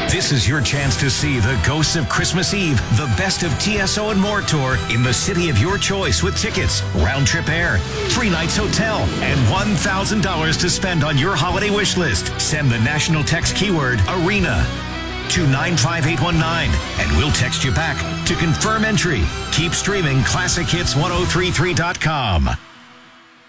This is your chance to see the Ghosts of Christmas Eve, the Best of TSO and More tour in the city of your choice with tickets, round-trip air, 3 nights hotel, and $1,000 to spend on your holiday wish list. Send the national text keyword ARENA to 95819, and we'll text you back to confirm entry. Keep streaming ClassicHits1033.com.